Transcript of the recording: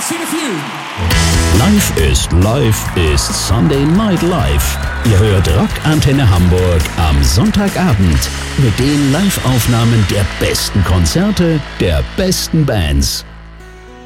sing a few. Live ist Sunday Night Live. Ihr hört Rockantenne Hamburg am Sonntagabend mit den Live-Aufnahmen der besten Konzerte der besten Bands.